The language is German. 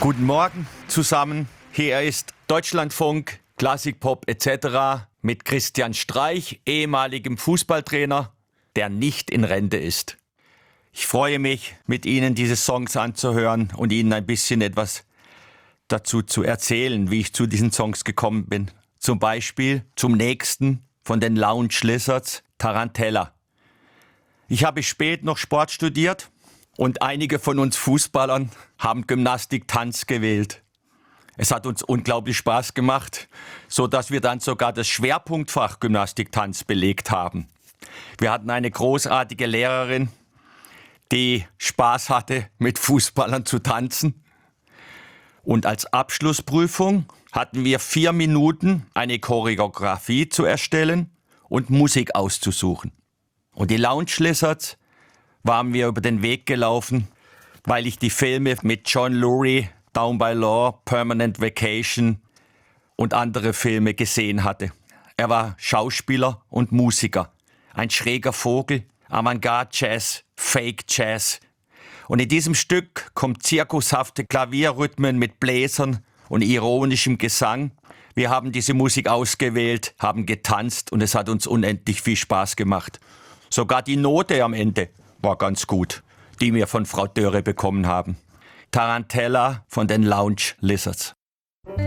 Guten Morgen zusammen. Hier ist Deutschlandfunk, Klassikpop etc. mit Christian Streich, ehemaligem Fußballtrainer, der nicht in Rente ist. Ich freue mich, mit Ihnen diese Songs anzuhören und Ihnen ein bisschen etwas dazu zu erzählen, wie ich zu diesen Songs gekommen bin. Zum Beispiel zum nächsten von den Lounge Lizards, Tarantella. Ich habe spät noch Sport studiert und einige von uns Fußballern haben Gymnastik, Tanz gewählt. Es hat uns unglaublich Spaß gemacht, so dass wir dann sogar das Schwerpunktfach Gymnastik, Tanz belegt haben. Wir hatten eine großartige Lehrerin, die Spaß hatte, mit Fußballern zu tanzen. Und als Abschlussprüfung hatten wir 4 Minuten, eine Choreografie zu erstellen und Musik auszusuchen. Und die Lounge Lizards waren mir über den Weg gelaufen, weil ich die Filme mit John Lurie, Down by Law, Permanent Vacation und andere Filme gesehen hatte. Er war Schauspieler und Musiker, ein schräger Vogel, Avantgarde-Jazz, Fake-Jazz. Und in diesem Stück kommt zirkushafte Klavierrhythmen mit Bläsern und ironischem Gesang. Wir haben diese Musik ausgewählt, haben getanzt und es hat uns unendlich viel Spaß gemacht. Sogar die Note am Ende war ganz gut, die wir von Frau Dörre bekommen haben. Tarantella von den Lounge Lizards.